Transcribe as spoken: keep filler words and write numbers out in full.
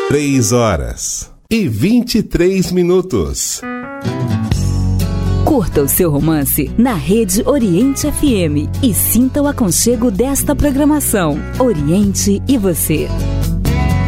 Três horas e vinte e três minutos. Curta o seu romance na Rede Oriente F M e sinta o aconchego desta programação. Oriente e você.